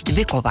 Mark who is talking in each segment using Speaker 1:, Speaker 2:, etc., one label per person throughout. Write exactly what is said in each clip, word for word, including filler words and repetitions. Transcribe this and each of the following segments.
Speaker 1: dvikova.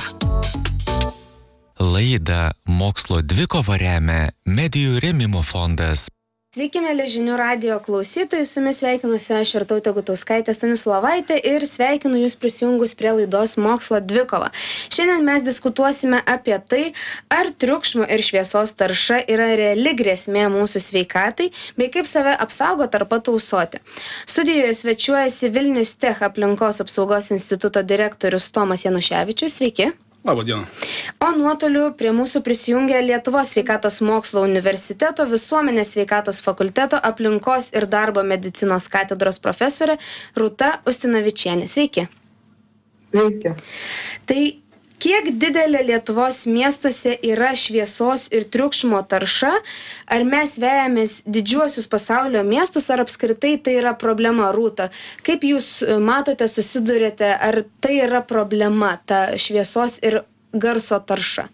Speaker 2: Laidą Mokslo dvikova remia Medijų rėmimo fondas.
Speaker 3: Sveiki, mėly žinių radijo klausytojai, su jumis sveikinuosi aš Irtautė Gutauskaitė Stanislovaitė ir sveikinu jūs prisijungus prie laidos Mokslo dvikova. Šiandien mes diskutuosime apie tai, ar triukšmo ir šviesos tarša yra reali grėsmė mūsų sveikatai, bei kaip save apsaugoti ar patausoti. Studijoje svečiuojasi Vilnius Tech aplinkos apsaugos instituto direktorius Tomas Januševičius. Sveiki.
Speaker 4: Labą dieną.
Speaker 3: O nuotoliu prie mūsų prisijungia Lietuvos sveikatos mokslo universiteto visuomenės sveikatos fakulteto aplinkos ir darbo medicinos katedros profesorė Rūta Ustinavičienė. Sveiki.
Speaker 5: Sveiki.
Speaker 3: Tai kiek didelė Lietuvos miestuose yra šviesos ir triukšmo tarša? Ar mes vejamės didžiuosius pasaulio miestus, ar apskritai tai yra problema, Rūta? Kaip jūs matote, susidurėte, ar tai yra problema, ta šviesos ir garso tarša?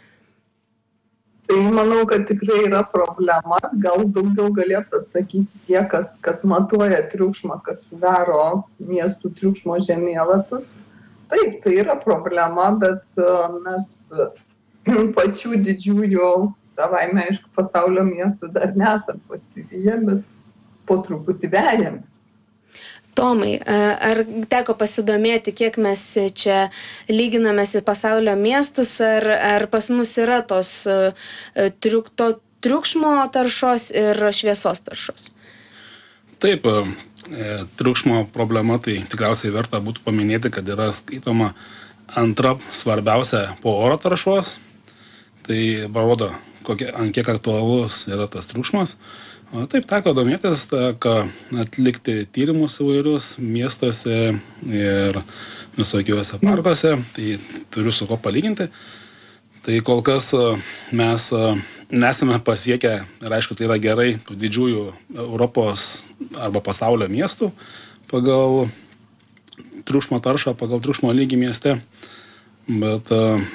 Speaker 5: Tai manau, kad tikrai yra problema. Gal daugiau galėtų atsakyti tie, kas, kas matuoja triukšmą, kas daro miestų triukšmo žemėlapius. Taip, tai yra problema, bet mes pačių didžiųjų savaime, aišku, pasaulio miestų dar nesam pasiviję, bet po truputį vejamės.
Speaker 3: Tomai, ar teko pasidomėti, kiek mes čia lyginamės į pasaulio miestus, ar, ar pas mus yra tos triuk, to triukšmo taršos ir šviesos taršos?
Speaker 4: Taip, triukšmo problema, tai tikriausiai verta būtų paminėti, kad yra skaitoma antra svarbiausia po oro taršos. Tai parodo, kokie, ant kiek aktualus yra tas triukšmas. O taip, teko domėtis, teko atlikti tyrimus įvairius miestuose ir visokiuose parkuose. Tai turiu su ko palyginti. Tai kol kas mes nesame pasiekę, ir aišku, tai yra gerai, tų didžiųjų Europos arba pasaulio miestų pagal triukšmo taršą, pagal triukšmo lygį mieste. Bet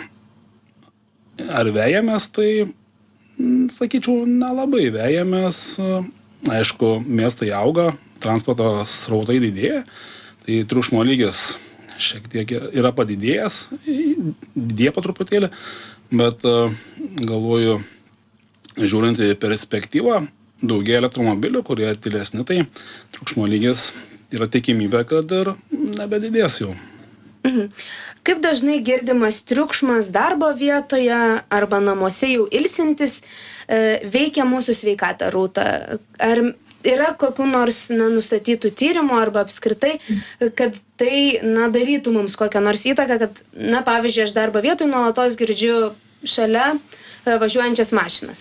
Speaker 4: ar vejamės, tai, sakyčiau, nelabai vejamės. Aišku, miestai auga, transporto srautai didėja, tai triukšmo lygis šiek tiek yra padidėjęs, didėja po truputėlį, bet galvoju, žiūrint į perspektyvą, daugėja elektromobilių, kurie tylesni, tai triukšmo lygis yra tikimybė, kad ir nebedidės jau.
Speaker 3: Mhm. Kaip dažnai girdimas triukšmas darbo vietoje arba namuose jau ilsintis veikia mūsų sveikatą, Rūta? Ar yra kokių nors na, nustatytų tyrimų arba apskritai, kad tai na, darytų mums kokią nors įtaką, kad, na, pavyzdžiui, aš darbo vietoj nuolatos girdžiu šalia važiuojančias mašinas?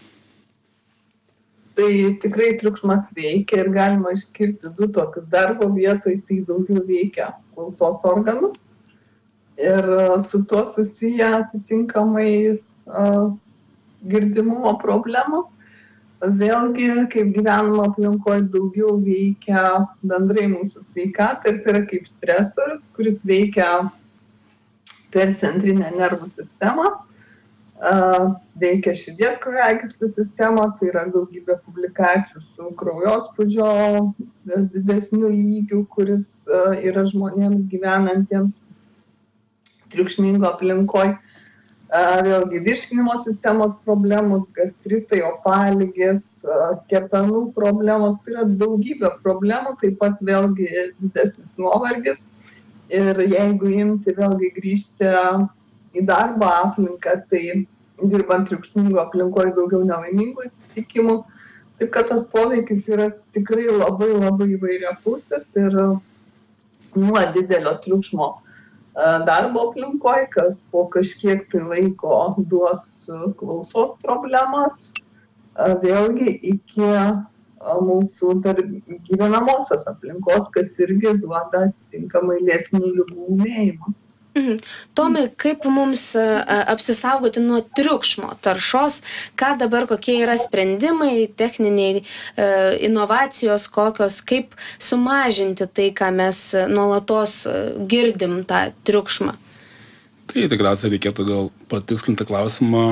Speaker 5: Tai tikrai triukšmas veikia ir galima išskirti du tokius. Darbo vietoj tai daugiau veikia klausos organus ir su tuo susiję atitinkamai uh, girdimumo problemos. Vėlgi, kaip gyvenimo aplinkoje daugiau veikia bendrai mūsų sveikatą ir tai yra kaip stresorius, kuris veikia per centrinę nervų sistemą, veikia širdies kraujagyslių sistemą, tai yra daugybė publikacijų su kraujospūdžio didesniu lygiu, kuris yra žmonėms gyvenantiems triukšmingo aplinkoje. Vėlgi virškinimo sistemos problemos, gastritai, opaligės, kepenų problemos, tai yra daugybė problemų, taip pat vėlgi didesnis nuovargis. Ir jeigu imti vėlgi grįžti į darbo aplinką, tai dirbant triukšmingo aplinkoje daugiau nelaimingų atsitikimų. Taip kad tas poveikis yra tikrai labai labai įvairiapusis ir nuo didelio triukšmo darbo aplinkoje, kas po kažkiek tai laiko duos klausos problemas, vėlgi iki mūsų dar gyvenamosios aplinkos, kas irgi duoda atitinkamai lėtinių ligų ūmėjimą.
Speaker 3: Mhm. Tomai, kaip mums apsisaugoti nuo triukšmo taršos, ką dabar kokie yra sprendimai, techniniai inovacijos kokios, kaip sumažinti tai, ką mes nuolatos girdim tą triukšmą?
Speaker 4: Tai tikriausiai reikėtų gal patikslinti klausimą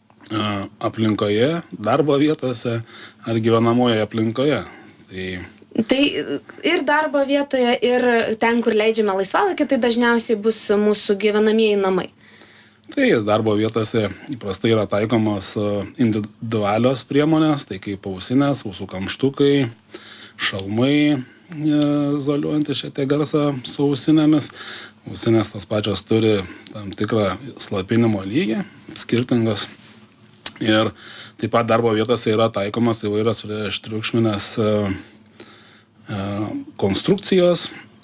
Speaker 4: aplinkoje, darbo vietose ar gyvenamoje aplinkoje. Tai
Speaker 3: Tai ir darbo vietoje, ir ten, kur leidžiame laisvalaikį, tai dažniausiai bus mūsų gyvenamieji namai.
Speaker 4: Tai darbo vietose įprastai yra taikomas individualios priemonės, tai kaip ausinės, ausų kamštukai, šalmai, izoliuojantys šiek tiek garsą su ausinėmis. Ausinės tas pačios turi tam tikrą slopinimo lygį, skirtingas. Ir taip pat darbo vietose yra taikomas įvairios prieštriukšminės konstrukcijos.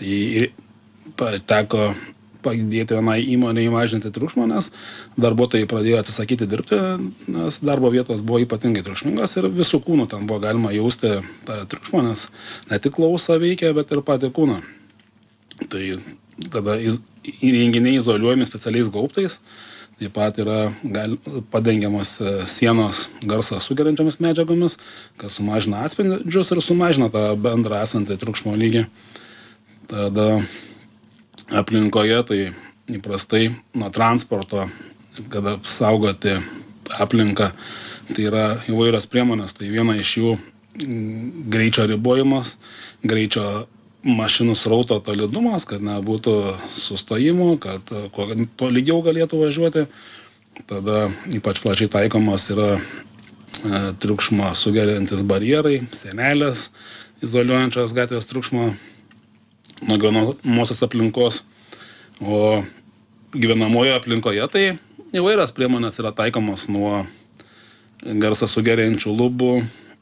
Speaker 4: Tai teko padėti vienai įmonei mažinti triukšmą, nes darbuotojai pradėjo atsisakyti dirbti, nes darbo vietos buvo ypatingai triukšmingas ir visų kūnų ten buvo galima jausti tą triukšmą, nes ne tik klausą veikia, bet ir patį kūną. Tai tada įrenginiai izoliuojami specialiais gaubtais, taip pat yra gal, padengiamas sienos garsą sugeriančiomis medžiagomis, kas sumažina atspindžius ir sumažina tą bendrą esantį triukšmo lygį. Tada aplinkoje tai įprastai nuo transporto, kad apsaugoti aplinką, tai yra įvairios priemonės. Tai viena iš jų greičio ribojimas, greičio mašinų srauto tolydumas, kad nebūtų sustojimų, kad kuo tolygiau galėtų važiuoti. Tada ypač plačiai taikomas yra e, triukšmo sugeriantis barjerai, sienelės, izoliuojančios gatvės triukšmo nuo gyvenamosios aplinkos. O gyvenamojo aplinkoje tai įvairios priemonės yra taikomos nuo garsą sugeriančių lubų,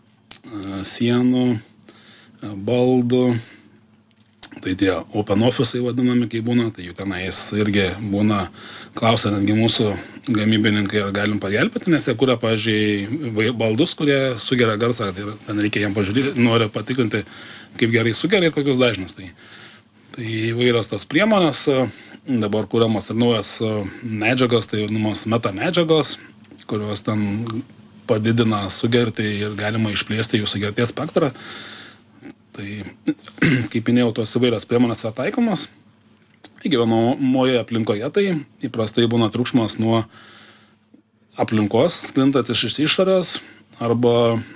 Speaker 4: sienų, baldų. Tai tie open office'ai vadinami, kai būna, tai jų tenais irgi būna, klausia netgi mūsų gamybininkai, ar galim pagelbėti, nes jie kuria, pavyzdžiui, baldus, kurie sugeria garsą, tai ten reikia jiem pažiūrėti, nori patikrinti, kaip gerai sugeria ir kokius dažnius. Tai, tai įvairios tos priemonės, dabar kuriamos ir naujas medžiagos, tai vadinamos meta medžiagos, kurios ten padidina sugerti ir galima išplėsti jų sugerties spektrą. Tai, kaip minėjau, tos įvairios priemonės yra taikomos. Gyvenamoje aplinkoje tai įprastai būna triukšmas nuo aplinkos, sklintantis iš išorės, arba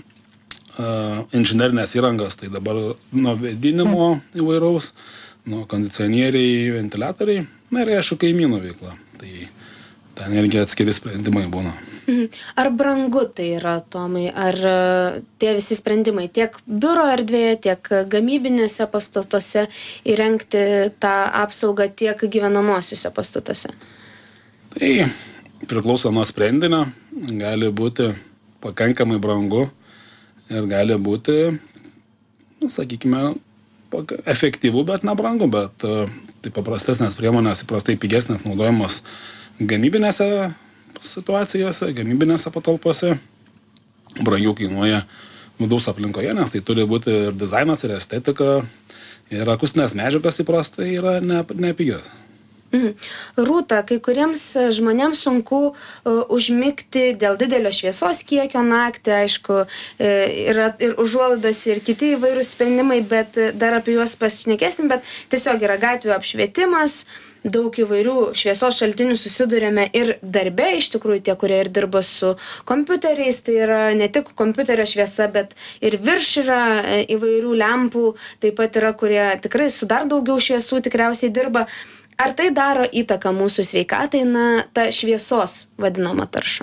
Speaker 4: uh, inžinerinės įrangas, tai dabar nuo vėdinimo įvairaus, nuo kondicionieriai, ventiliatoriai, na ir aišku kaimynų veikla. Tai ten irgi atskiri sprendimai būna.
Speaker 3: Ar brangu tai yra, Tomai? Ar tie visi sprendimai tiek biuro erdvėje, tiek gamybiniuose pastatuose įrengti tą apsaugą, tiek gyvenamosiuose pastatuose?
Speaker 4: Tai priklauso nuo sprendinio. Gali būti pakankamai brangu ir gali būti, sakykime, efektyvų, bet nebrangu, bet tai paprastesnės priemonės, įprastai pigesnės naudojamos gamybinėse situacijose, gamybinėse patalpose. Brangiau kainuoja vidaus aplinkoje, nes tai turi būti ir dizainas, ir estetika, ir akustinės medžiagos įprastai yra nepigios.
Speaker 3: Mhm. Rūta, kai kuriems žmonėms sunku uh, užmigti dėl didelio šviesos kiekio naktį, aišku, e, yra ir užuolaidos, ir kiti įvairūs sprendimai, bet dar apie juos pasišnekėsim, bet tiesiog yra gatvių apšvietimas, daug įvairių šviesos šaltinių susidurėme ir darbe, iš tikrųjų tie, kurie ir dirba su kompiuteriais, tai yra ne tik kompiuterio šviesa, bet ir virš yra įvairių lempų, taip pat yra, kurie tikrai su dar daugiau šviesų tikriausiai dirba. Ar tai daro įtaką mūsų sveikatai, na, ta šviesos vadinama tarša?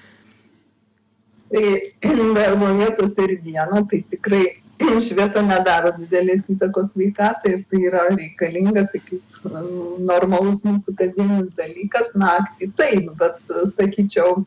Speaker 5: Tai darbo vietos ir dieną, tai tikrai šviesa nedaro didelės įtakos sveikatai ir tai yra reikalinga, tai kaip normalus mūsų kasdienis dalykas, naktį taip, bet sakyčiau,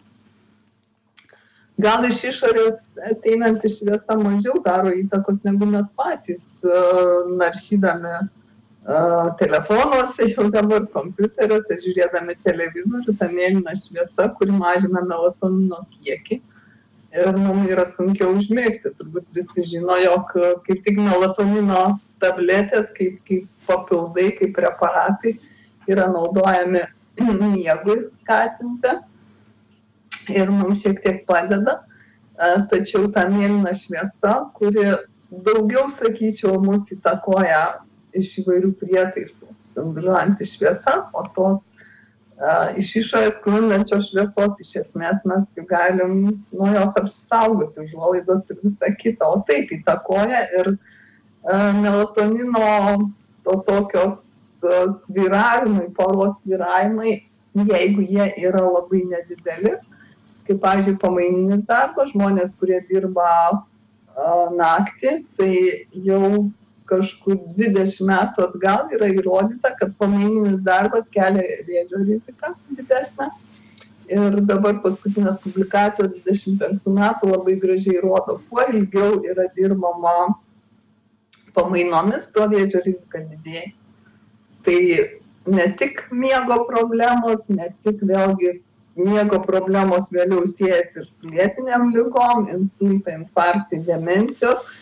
Speaker 5: gal iš išorės ateinanti šviesa mažiau daro įtakos negu mes patys naršydami telefonuose, jau dabar kompiuteriuose, žiūrėdami televizorių, ta mėlyna šviesa, kuri mažina melatonino kiekį. Ir mums yra sunkiau užmigti. Turbūt visi žino, jog kaip tik melatonino tabletės, kaip, kaip papildai, kaip preparatai yra naudojami miegui skatinti ir mums šiek tiek padeda. Tačiau ta mėlyna šviesa, kuri daugiau, sakyčiau, mus įtakoja iš įvairių prietaisų, spinduliuojanti šviesa, o tos uh, iš išorės sklindančios šviesos, iš esmės mes jų galim nuo jos apsisaugoti, užuolaidos ir visa kita, o taip įtakoja ir melatonino to tokios svyravimai, poros svyravimai, jeigu jie yra labai nedideli, kaip, pavyzdžiui, pamaininis darbas, žmonės, kurie dirba naktį, tai jau kažkur dvidešimt metų atgal yra įrodyta, kad pamaininis darbas kelia vėžio riziką didesnę. Ir dabar paskutinės publikacijos dvidešimt penktų metų labai gražiai rodo, kuo ilgiau yra dirbama pamainomis, tuo vėžio rizika didėja. Tai ne tik miego problemos, ne tik vėlgi miego problemos vėliau siejasi ir su lėtinėm ligom, insultai, infarktai, demencijos,